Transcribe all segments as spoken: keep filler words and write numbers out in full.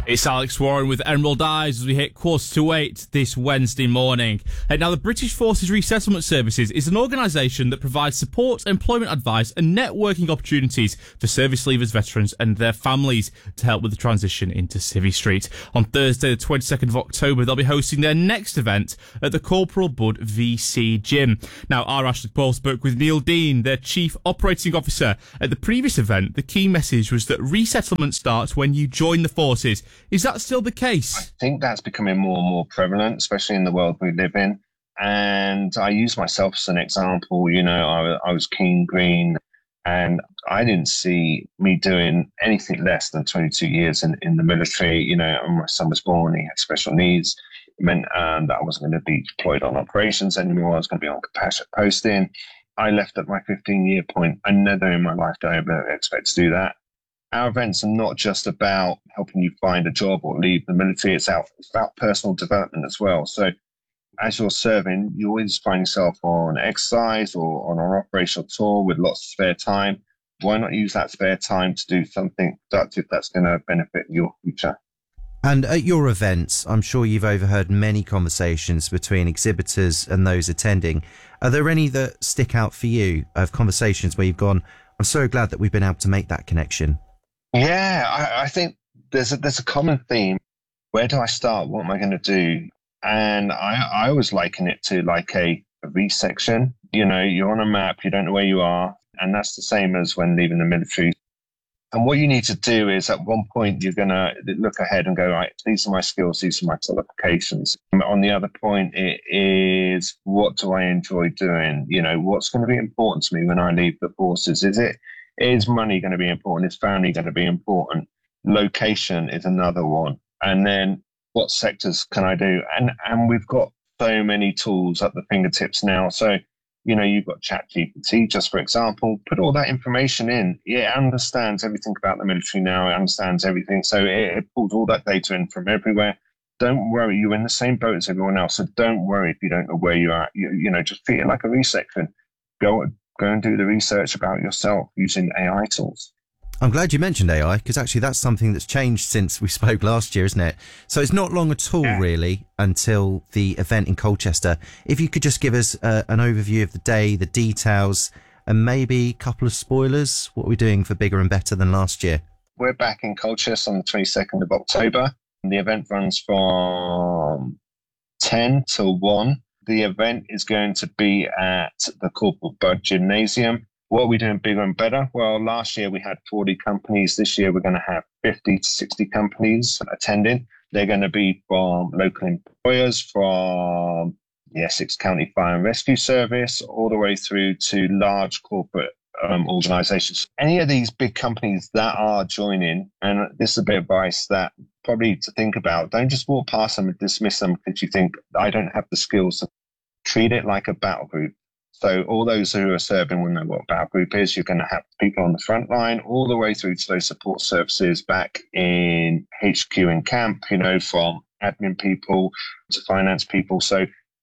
It's Alex Warren with Emerald Eyes as we hit quarter to eight this Wednesday morning. Uh, now, the British Forces Resettlement Services is an organisation that provides support, employment advice and networking opportunities for service leavers, veterans and their families to help with the transition into Civvy Street. On Thursday, the twenty-second of October, they'll be hosting their next event at the Corporal Budd V C Gym. Now, our Ashley Paul spoke with Neil Dean, their Chief Operating Officer. At the previous event, the key message was that resettlement starts when you join the forces. Is that still the case? I think that's becoming more and more prevalent, especially in the world we live in. And I use myself as an example. You know, I, I was Keen Green, and I didn't see me doing anything less than twenty-two years in, in the military. You know, my son was born, he had special needs. It meant um, that I wasn't going to be deployed on operations anymore. I was going to be on compassionate posting. I left at my fifteen-year point. I never in my life did I ever expect to do that. Our events are not just about helping you find a job or leave the military. It's, out, it's about personal development as well. So as you're serving, you always find yourself on exercise or on an operational tour with lots of spare time. Why not use that spare time to do something productive that's going to benefit your future? And at your events, I'm sure you've overheard many conversations between exhibitors and those attending. Are there any that stick out for you of conversations where you've gone, I'm so glad that we've been able to make that connection? Yeah, I, I think there's a, there's a common theme. Where do I start? What am I going to do? And I, I always liken it to like a, a V-section. You know, you're on a map, you don't know where you are. And that's the same as when leaving the military. And what you need to do is at one point, you're going to look ahead and go, right, these are my skills, these are my qualifications. And on the other point, it is, what do I enjoy doing? You know, what's going to be important to me when I leave the forces? Is it, is money going to be important? Is family going to be important? Location is another one. And then what sectors can I do? And, and we've got so many tools at the fingertips now. So, you know, you've got ChatGPT, just for example, put all that information in. It understands everything about the military now. It understands everything. So it, it pulls all that data in from everywhere. Don't worry, you're in the same boat as everyone else. So don't worry if you don't know where you are. You, you know, just treat it like a resection. Go, go and do the research about yourself using A I tools. I'm glad you mentioned A I, because actually that's something that's changed since we spoke last year, isn't it? So it's not long at all, yeah. really, until the event in Colchester. If you could just give us uh, an overview of the day, the details, and maybe a couple of spoilers, what we're doing for bigger and better than last year. We're back in Colchester on the twenty-second of October. And the event runs from ten till one. The event is going to be at the Corporal Budd Gymnasium. What are we doing bigger and better? Well, last year we had forty companies. This year we're going to have fifty to sixty companies attending. They're going to be from local employers, from the Essex County Fire and Rescue Service, all the way through to large corporate um, organisations. Any of these big companies that are joining, and this is a bit of advice that probably to think about, don't just walk past them and dismiss them because you think, I don't have the skills. Treat it like a battle group. So all those who are serving will know what a battle group is. You're going to have people on the front line all the way through to those support services back in H Q and camp, you know, from admin people to finance people. So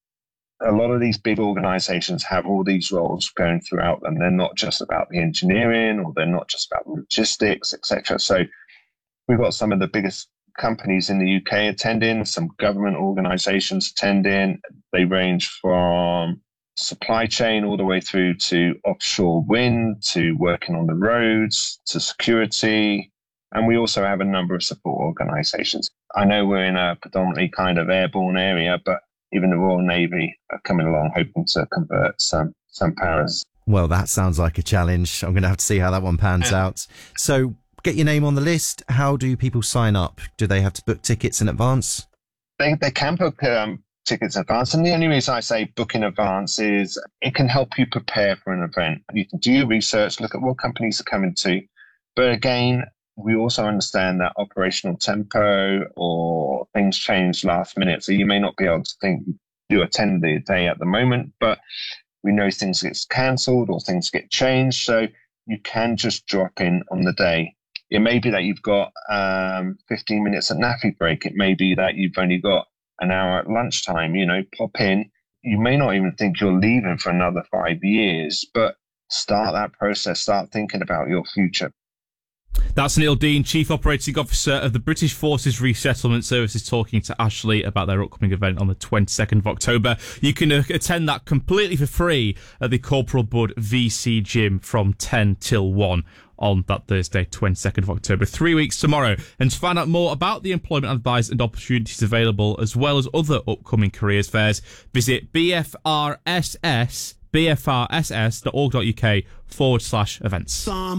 a lot of these big organizations have all these roles going throughout them. They're not just about the engineering, or they're not just about logistics, et cetera. So we've got some of the biggest companies in the U K attending, some government organizations attending. They range from supply chain all the way through to offshore wind, to working on the roads, to security. And we also have a number of support organizations. I know we're in a predominantly kind of airborne area, but even the Royal Navy are coming along hoping to convert some, some paras. Well, that sounds like a challenge. I'm going to have to see how that one pans yeah. out. So get your name on the list. How do people sign up? Do they have to book tickets in advance? They, they can book um, tickets in advance. And the only reason I say book in advance is it can help you prepare for an event. You can do your research, look at what companies are coming to. But again, we also understand that operational tempo or things change last minute. So you may not be able to think you attend the day at the moment, but we know things get cancelled or things get changed. So you can just drop in on the day. It may be that you've got um, fifteen minutes at naffy break. It may be that you've only got an hour at lunchtime, you know, pop in. You may not even think you're leaving for another five years, but start that process, start thinking about your future. That's Neil Dean, Chief Operating Officer of the British Forces Resettlement Services, talking to Ashley about their upcoming event on the twenty-second of October. You can uh, attend that completely for free at the Corporal Bud V C Gym from ten till one on that Thursday, twenty-second of October, three weeks tomorrow. And to find out more about the employment advice and opportunities available, as well as other upcoming careers fairs, visit B F R S S, B F R S S dot org dot U K forward slash events.